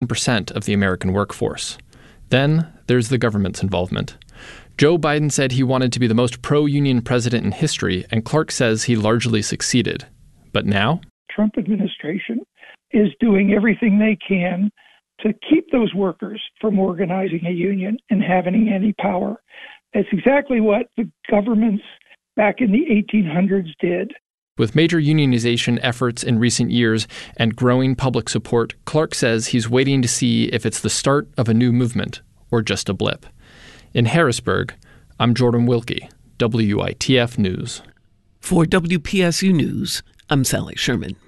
15% of the American workforce. Then there's the government's involvement. Joe Biden said he wanted to be the most pro-union president in history, and Clark says he largely succeeded. But now? Trump administration is doing everything they can to keep those workers from organizing a union and having any power. That's exactly what the governments back in the 1800s did. With major unionization efforts in recent years and growing public support, Clark says he's waiting to see if it's the start of a new movement or just a blip. In Harrisburg, I'm Jordan Wilkie, WITF News. For WPSU News, I'm Sally Sherman.